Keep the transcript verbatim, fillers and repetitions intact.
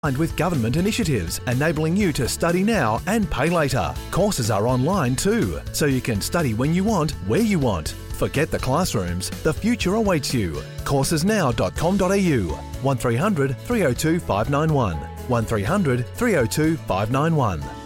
with government initiatives, enabling you to study now and pay later. Courses are online too, so you can study when you want, where you want. Forget the classrooms, the future awaits you. courses now dot com dot a u, one three hundred three oh two five nine one, one three hundred three oh two five nine one.